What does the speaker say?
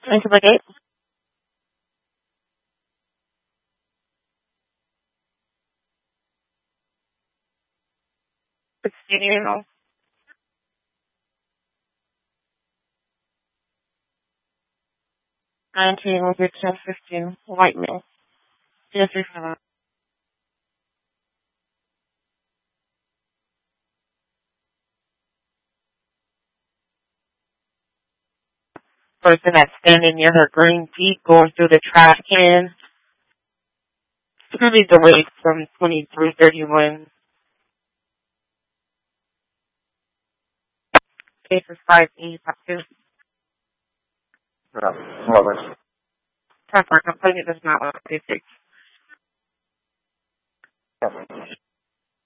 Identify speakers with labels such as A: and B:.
A: Into the gate. It's studio. 19 with your 1015 white male. Yes, we have a person that's standing near her green Jeep going through the trash can. It's going to be delayed from 2331. Case is 5E52.
B: Robert.
A: Traffic complaint does not want to be fixed.
B: Yes.